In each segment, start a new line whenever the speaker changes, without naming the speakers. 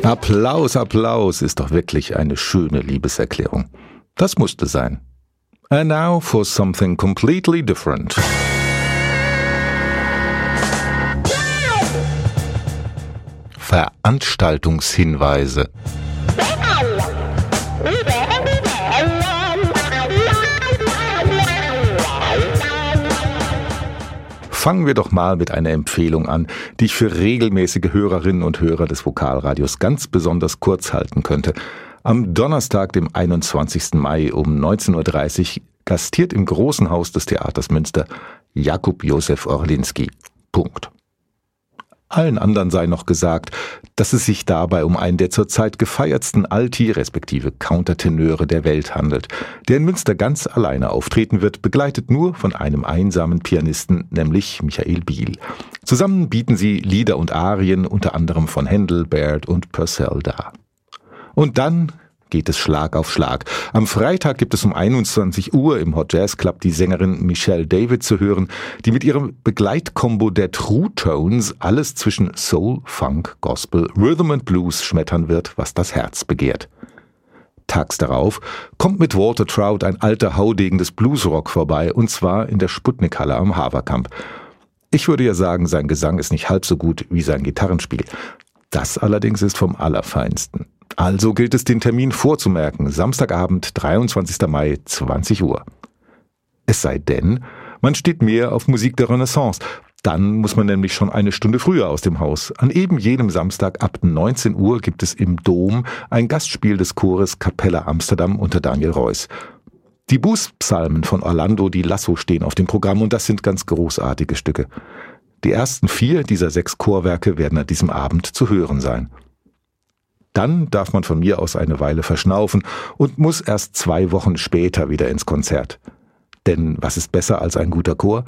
Applaus, Applaus ist doch wirklich eine schöne Liebeserklärung. Das musste sein. And now for something completely different. Veranstaltungshinweise. Fangen wir doch mal mit einer Empfehlung an, die ich für regelmäßige Hörerinnen und Hörer des Vokalradios ganz besonders kurz halten könnte. Am Donnerstag, dem 21. Mai um 19.30 Uhr gastiert im Großen Haus des Theaters Münster Jakub Józef Orlinski. Punkt. Allen anderen sei noch gesagt, dass es sich dabei um einen der zurzeit gefeiertsten Alti respektive Countertenöre der Welt handelt, der in Münster ganz alleine auftreten wird, begleitet nur von einem einsamen Pianisten, nämlich Michael Biel. Zusammen bieten sie Lieder und Arien unter anderem von Händel, Baird und Purcell dar. Und dann geht es Schlag auf Schlag. Am Freitag gibt es um 21 Uhr im Hot Jazz Club die Sängerin Michelle David zu hören, die mit ihrem Begleitkombo der True Tones alles zwischen Soul, Funk, Gospel, Rhythm and Blues schmettern wird, was das Herz begehrt. Tags darauf kommt mit Walter Trout ein alter Haudegen des Bluesrock vorbei, und zwar in der Sputnikhalle am Haverkamp. Ich würde ja sagen, sein Gesang ist nicht halb so gut wie sein Gitarrenspiel. Das allerdings ist vom Allerfeinsten. Also gilt es, den Termin vorzumerken, Samstagabend, 23. Mai, 20 Uhr. Es sei denn, man steht mehr auf Musik der Renaissance. Dann muss man nämlich schon eine Stunde früher aus dem Haus. An eben jenem Samstag ab 19 Uhr gibt es im Dom ein Gastspiel des Chores Kapella Amsterdam unter Daniel Reuss. Die Bußpsalmen von Orlando Di Lasso stehen auf dem Programm, und das sind ganz großartige Stücke. Die ersten 4 dieser 6 Chorwerke werden an diesem Abend zu hören sein. Dann darf man von mir aus eine Weile verschnaufen und muss erst 2 Wochen später wieder ins Konzert. Denn was ist besser als ein guter Chor?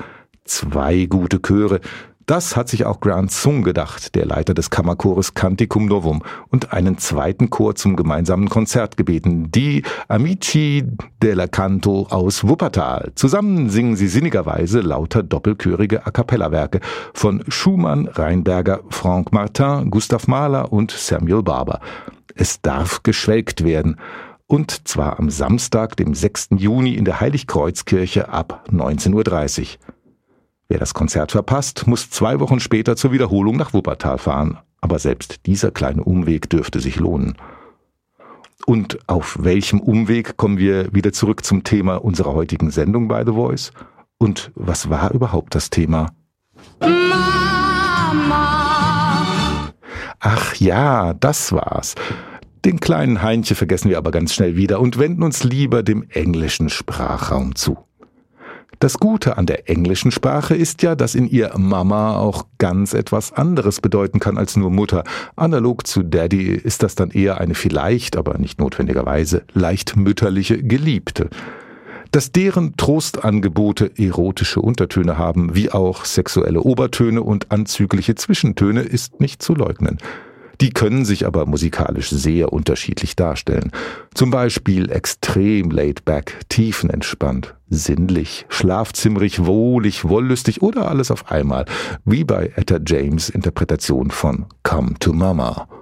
2 gute Chöre. Das hat sich auch Grant Sung gedacht, der Leiter des Kammerchores Canticum Novum, und einen zweiten Chor zum gemeinsamen Konzert gebeten, die Amici della Canto aus Wuppertal. Zusammen singen sie sinnigerweise lauter doppelchörige A-cappella-Werke von Schumann, Reinberger, Franck Martin, Gustav Mahler und Samuel Barber. Es darf geschwelgt werden. Und zwar am Samstag, dem 6. Juni in der Heiligkreuzkirche ab 19.30 Uhr. Wer das Konzert verpasst, muss 2 Wochen später zur Wiederholung nach Wuppertal fahren. Aber selbst dieser kleine Umweg dürfte sich lohnen. Und auf welchem Umweg kommen wir wieder zurück zum Thema unserer heutigen Sendung bei The Voice? Und was war überhaupt das Thema? Mama. Ach ja, das war's. Den kleinen Heinche vergessen wir aber ganz schnell wieder und wenden uns lieber dem englischen Sprachraum zu. Das Gute an der englischen Sprache ist ja, dass in ihr Mama auch ganz etwas anderes bedeuten kann als nur Mutter. Analog zu Daddy ist das dann eher eine vielleicht, aber nicht notwendigerweise, leicht mütterliche Geliebte. Dass deren Trostangebote erotische Untertöne haben, wie auch sexuelle Obertöne und anzügliche Zwischentöne, ist nicht zu leugnen. Die können sich aber musikalisch sehr unterschiedlich darstellen. Zum Beispiel extrem laid-back, tiefenentspannt, sinnlich, schlafzimmerig, wohlig, wollüstig oder alles auf einmal, wie bei Etta James' Interpretation von Come to Mama.